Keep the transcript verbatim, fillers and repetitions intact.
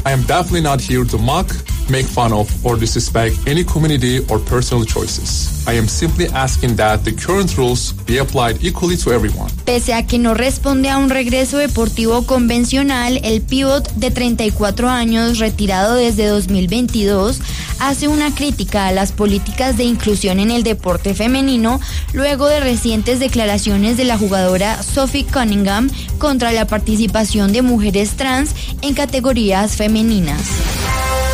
I am definitely not here to mock, make fun of, or disrespect any community or personal choices. I am simply asking that the current rules be applied equally to everyone. Pese a que no responde a un regreso deportivo convencional, el pívot de treinta y cuatro años, retirado desde dos mil veintidós, hace una crítica a las políticas de inclusión en el deporte femenino luego de recientes declaraciones de la jugadora Sophie Cunningham contra la participación de mujeres trans en categorías femeninas.